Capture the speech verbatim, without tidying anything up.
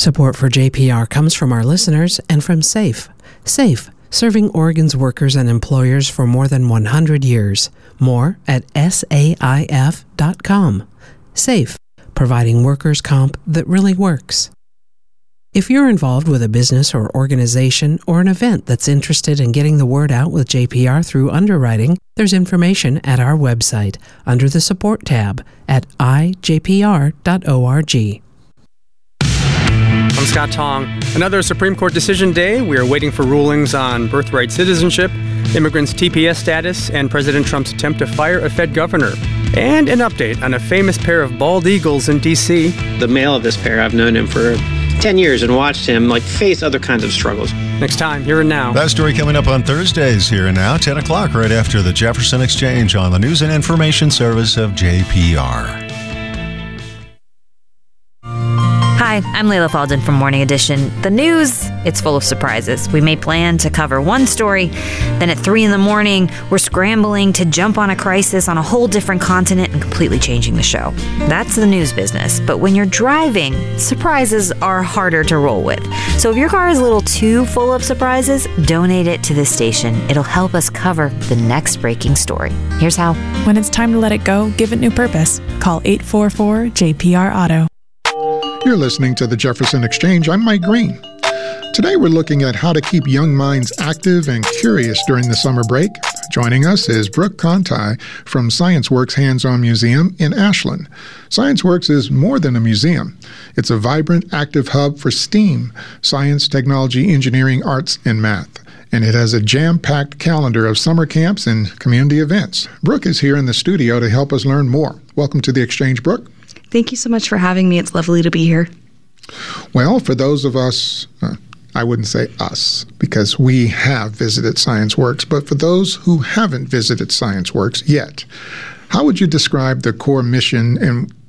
Support for J P R comes from our listeners and from SAFE. SAFE, serving Oregon's workers and employers for more than one hundred years. More at S A I F dot com. SAFE, providing workers' comp that really works. If you're involved with a business or organization or an event that's interested in getting the word out with J P R through underwriting, there's information at our website under the Support tab at I J P R dot org. I'm Scott Tong. Another Supreme Court decision day. We are waiting for rulings on birthright citizenship, immigrants' T P S status, and President Trump's attempt to fire a Fed governor. And an update on a famous pair of bald eagles in D C. The male of this pair, I've known him for ten years and watched him like face other kinds of struggles. Next time, Here and Now. That story coming up on Thursdays, Here and Now, ten o'clock, right after the Jefferson Exchange on the News and Information Service of J P R. Hi, I'm Layla Falden from Morning Edition. The news, it's full of surprises. We may plan to cover one story, then at three in the morning, we're scrambling to jump on a crisis on a whole different continent and completely changing the show. That's the news business. But when you're driving, surprises are harder to roll with. So if your car is a little too full of surprises, donate it to this station. It'll help us cover the next breaking story. Here's how. When it's time to let it go, give it new purpose. Call eight four four J P R Auto. You're listening to the Jefferson Exchange. I'm Mike Green. Today we're looking at how to keep young minds active and curious during the summer break. Joining us is Brooke Conti from ScienceWorks Hands-On Museum in Ashland. ScienceWorks is more than a museum. It's a vibrant, active hub for STEAM, science, technology, engineering, arts, and math. And it has a jam-packed calendar of summer camps and community events. Brooke is here in the studio to help us learn more. Welcome to the Exchange, Brooke. Thank you so much for having me. It's lovely to be here. Well, for those of us, uh, I wouldn't say us, because we have visited ScienceWorks, but for those who haven't visited ScienceWorks yet, how would you describe the core mission and